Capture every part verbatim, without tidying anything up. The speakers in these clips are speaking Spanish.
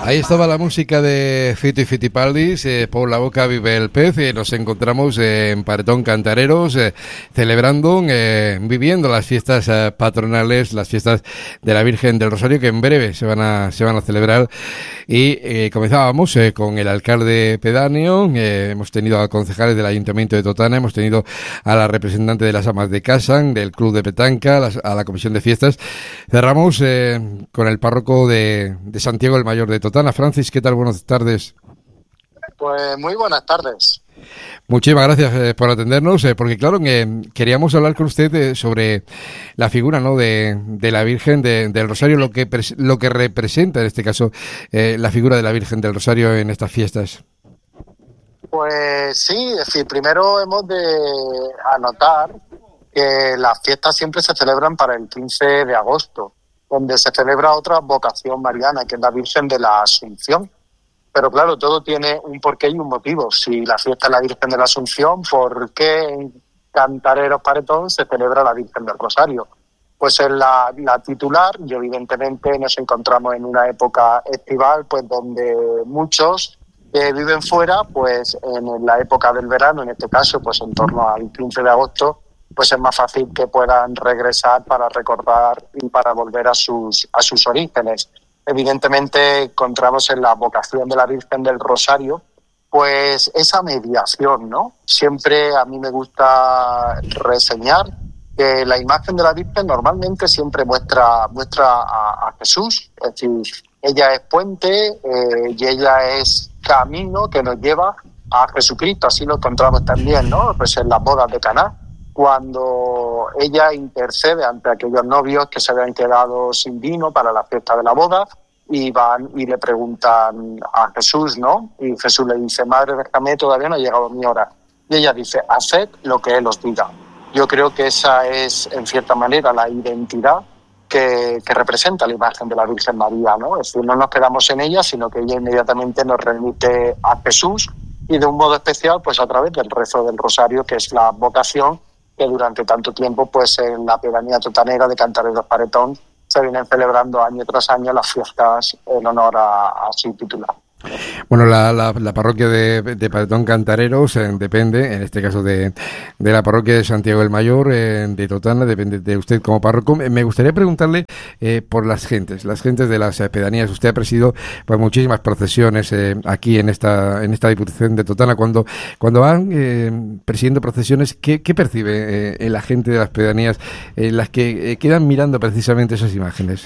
Ahí estaba la música de Fito y Fitipaldis, eh, por la boca vive el pez, eh, nos encontramos eh, en Paretón Cantareros, eh, celebrando, eh, viviendo las fiestas eh, patronales, las fiestas de la Virgen del Rosario, que en breve se van a, se van a celebrar. Y eh, comenzábamos eh, con el alcalde pedáneo, eh, hemos tenido a concejales del Ayuntamiento de Totana, hemos tenido a la representante de las amas de casa, del Club de Petanca, a la, a la Comisión de Fiestas. Cerramos eh, con el párroco de, de Santiago el Mayor de Totana. Francis, ¿qué tal? Buenas tardes. Pues muy buenas tardes. Muchísimas gracias eh, por atendernos, eh, porque claro, eh, queríamos hablar con usted eh, sobre la figura, ¿no?, de, de la Virgen de, del Rosario, lo que pres- lo que representa en este caso eh, la figura de la Virgen del Rosario en estas fiestas. Pues sí, es decir, primero hemos de anotar que las fiestas siempre se celebran para el quince de agosto, donde se celebra otra vocación mariana, que es la Virgen de la Asunción. Pero claro, todo tiene un porqué y un motivo. Si la fiesta es la Virgen de la Asunción, ¿por qué en Cantareros Paretón se celebra la Virgen del Rosario? Pues es la, la titular, y evidentemente nos encontramos en una época estival, pues donde muchos que viven fuera, pues en la época del verano, en este caso, pues en torno al quince de agosto, pues es más fácil que puedan regresar para recordar y para volver a sus, a sus orígenes. Evidentemente encontramos en la vocación de la Virgen del Rosario pues esa mediación, ¿no? Siempre a mí me gusta reseñar que la imagen de la Virgen normalmente siempre muestra, muestra a, a Jesús, es decir, ella es puente eh, y ella es camino que nos lleva a Jesucristo. Así lo encontramos también, ¿no? Pues en las bodas de Caná, cuando ella intercede ante aquellos novios que se habían quedado sin vino para la fiesta de la boda, y van y le preguntan a Jesús, ¿no? Y Jesús le dice: Madre, déjame, todavía no ha llegado mi hora. Y ella dice: haced lo que Él os diga. Yo creo que esa es, en cierta manera, la identidad que, que representa la imagen de la Virgen María, ¿no? Es decir, no nos quedamos en ella, sino que ella inmediatamente nos remite a Jesús, y de un modo especial, pues a través del rezo del Rosario, que es la vocación que durante tanto tiempo, pues en la pedanía totanera de Cantareros Paretón, se vienen celebrando año tras año las fiestas en honor a, a su titular. Bueno, la, la, la parroquia de, de Paretón Cantareros eh, depende, en este caso, de, de la parroquia de Santiago el Mayor, eh, de Totana, depende de usted como párroco. Me gustaría preguntarle eh, por las gentes, las gentes de las eh, pedanías. Usted ha presidido pues, muchísimas procesiones eh, aquí en esta en esta Diputación de Totana. Cuando, cuando van eh, presidiendo procesiones, ¿qué, qué percibe eh, la gente de las pedanías, eh, las que eh, quedan mirando precisamente esas imágenes?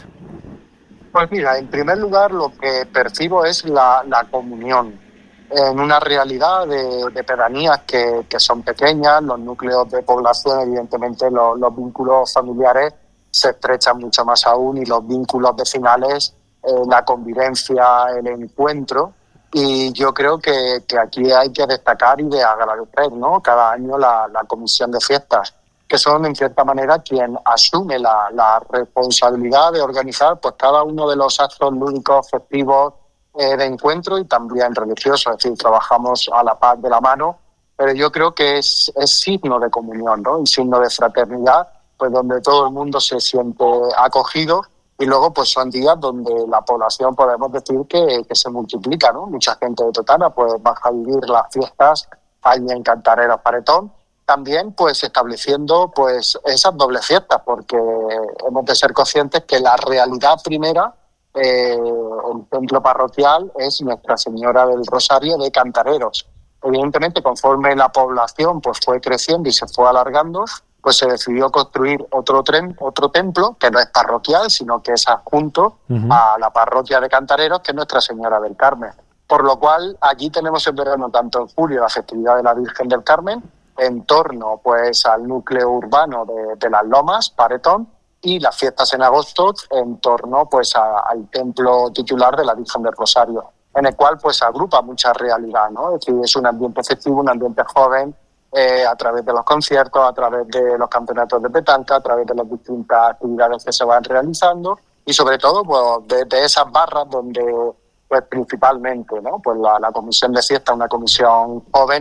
Pues mira, en primer lugar lo que percibo es la, la comunión en una realidad de, de pedanías que, que son pequeñas. Los núcleos de población, evidentemente los, los vínculos familiares se estrechan mucho más aún, y los vínculos vecinales, eh, la convivencia, el encuentro. Y yo creo que, que aquí hay que destacar y de agradecer, ¿no?, cada año la, la comisión de fiestas, que son en cierta manera quien asume la, la responsabilidad de organizar pues cada uno de los actos lúdicos, festivos, eh, de encuentro y también religiosos. Es decir, trabajamos a la par de la mano, pero yo creo que es, es signo de comunión, ¿no?, y signo de fraternidad, pues donde todo el mundo se siente acogido. Y luego pues son días donde la población, podemos decir que, que se multiplica, ¿no? Mucha gente de Totana pues baja a vivir las fiestas ahí en Cantareros Paretón. También pues estableciendo pues esas dobles fiestas, porque hemos de ser conscientes que la realidad primera, eh, el templo parroquial, es Nuestra Señora del Rosario de Cantareros. Evidentemente, conforme la población pues fue creciendo y se fue alargando, pues se decidió construir otro tren, otro templo que no es parroquial, sino que es adjunto uh-huh. a la parroquia de Cantareros, que es Nuestra Señora del Carmen. Por lo cual, aquí tenemos en verano, tanto en julio, la festividad de la Virgen del Carmen, en torno pues al núcleo urbano de, de Las Lomas, Paretón, y las fiestas en agosto en torno pues a, al templo titular de la Virgen del Rosario, en el cual pues agrupa mucha realidad, ¿no? Es decir, es un ambiente festivo, un ambiente joven, eh, a través de los conciertos, a través de los campeonatos de petanca, a través de las distintas actividades que se van realizando, y sobre todo pues de, de esas barras donde pues principalmente, ¿no?, pues la, la comisión de fiesta, una comisión joven,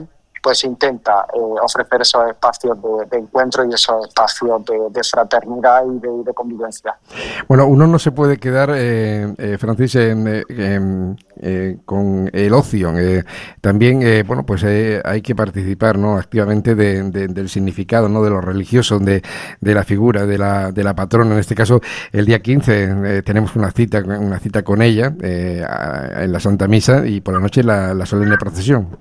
pues intenta eh, ofrecer esos espacios de, de encuentro y esos espacios de, de fraternidad y de, de convivencia. Bueno, uno no se puede quedar, eh, eh, Francis, en, en, eh, con el ocio. Eh, también, eh, bueno, pues eh, hay que participar, ¿no?, activamente de, de, del significado, ¿no?, de lo religioso, de, de la figura, de la, de la patrona. En este caso, el día quince eh, tenemos una cita, una cita con ella eh, a, en la Santa Misa y por la noche la, la solemne procesión.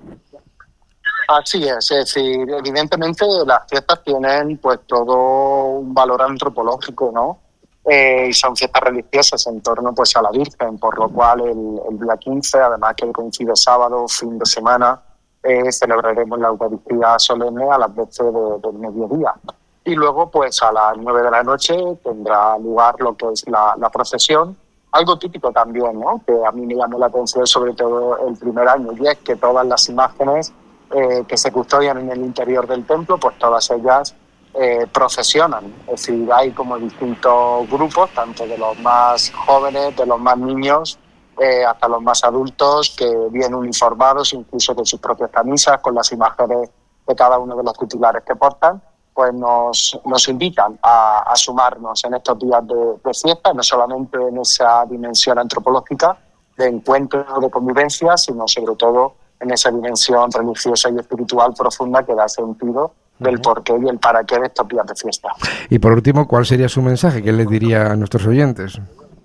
Así es, es decir, evidentemente las fiestas tienen pues todo un valor antropológico, ¿no? Eh, y son fiestas religiosas en torno pues a la Virgen, por lo cual el, el día quince, además que coincide sábado, fin de semana, eh, celebraremos la Eucaristía solemne a las doce de, del mediodía. Y luego pues a las nueve de la noche tendrá lugar lo que es la, la procesión, algo típico también, ¿no?, que a mí me llamó la atención sobre todo el primer año, y es que todas las imágenes Eh, que se custodian en el interior del templo, pues todas ellas eh, procesionan. Es decir, hay como distintos grupos, tanto de los más jóvenes, de los más niños, eh, hasta los más adultos, que vienen uniformados, incluso con sus propias camisas, con las imágenes de cada uno de los titulares que portan, pues nos, nos invitan a, a sumarnos en estos días de, de fiesta, no solamente en esa dimensión antropológica de encuentro, de convivencia, sino sobre todo en esa dimensión religiosa y espiritual profunda que da sentido del porqué y el para qué de estos días de fiesta. Y por último, ¿cuál sería su mensaje? ¿Qué les diría a nuestros oyentes?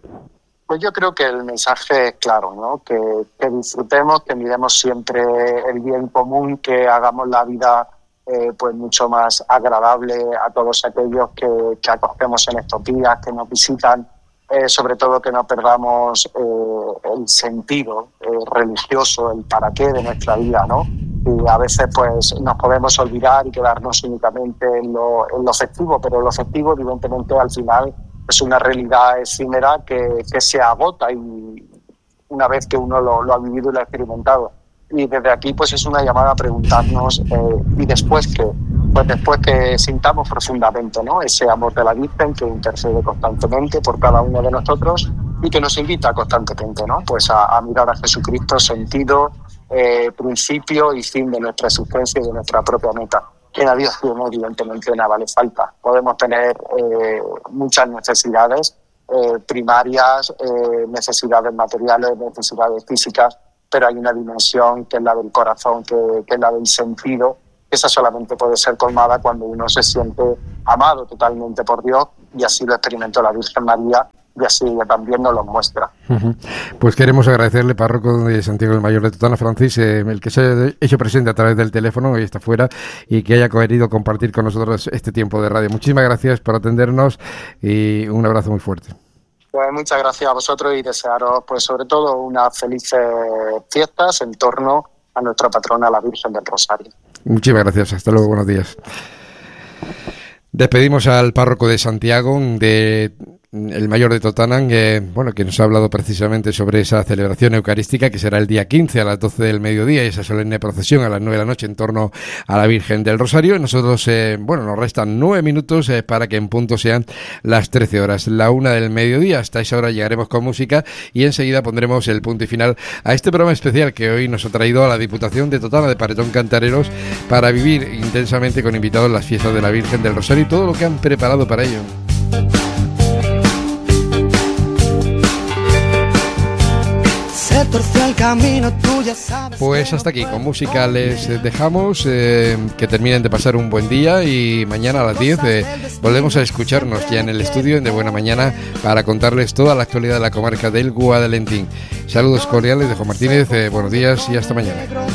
Pues yo creo que el mensaje es claro, ¿no? Que, que disfrutemos, que miremos siempre el bien común, que hagamos la vida eh, pues mucho más agradable a todos aquellos que, que acogemos en estos días, que nos visitan. Eh, sobre todo que no perdamos eh, el sentido eh, religioso, el para qué de nuestra vida, ¿no? Y a veces pues nos podemos olvidar y quedarnos únicamente en lo, en lo festivo, pero lo festivo evidentemente al final es una realidad efímera que, que se agota y una vez que uno lo, lo ha vivido y lo ha experimentado. Y desde aquí pues es una llamada a preguntarnos eh, ¿y después qué? Pues después que sintamos profundamente, ¿no?, ese amor de la Virgen que intercede constantemente por cada uno de nosotros y que nos invita constantemente, ¿no?, pues a, a mirar a Jesucristo, sentido, eh, principio y fin de nuestra existencia y de nuestra propia meta. En la vida evidentemente nada le falta. Podemos tener eh, muchas necesidades eh, primarias, eh, necesidades materiales, necesidades físicas, pero hay una dimensión que es la del corazón, que, que es la del sentido. Esa solamente puede ser colmada cuando uno se siente amado totalmente por Dios, y así lo experimentó la Virgen María, y así ella también nos lo muestra. Uh-huh. Pues queremos agradecerle, párroco de Santiago del Mayor de Totana, Francis, eh, el que se haya hecho presente a través del teléfono, hoy está fuera, y que haya querido compartir con nosotros este tiempo de radio. Muchísimas gracias por atendernos y un abrazo muy fuerte. Pues muchas gracias a vosotros y desearos, pues sobre todo, unas felices fiestas en torno a nuestra patrona, la Virgen del Rosario. Muchísimas gracias. Hasta luego. Buenos días. Despedimos al párroco de Santiago, de el Mayor de Totana, eh, bueno, que nos ha hablado precisamente sobre esa celebración eucarística que será el día quince a las doce del mediodía y esa solemne procesión a las nueve de la noche en torno a la Virgen del Rosario. Nosotros, eh, bueno, nos restan nueve minutos eh, para que en punto sean las trece horas, la una del mediodía. Hasta esa hora llegaremos con música y enseguida pondremos el punto y final a este programa especial que hoy nos ha traído a la Diputación de Totana de Paretón Cantareros para vivir intensamente con invitados las fiestas de la Virgen del Rosario y todo lo que han preparado para ello. Pues hasta aquí, con música les dejamos, eh, que terminen de pasar un buen día y mañana a las diez eh, volvemos a escucharnos ya en el estudio en De Buena Mañana para contarles toda la actualidad de la comarca del Guadalentín. Saludos cordiales de Juan Martínez, eh, buenos días y hasta mañana.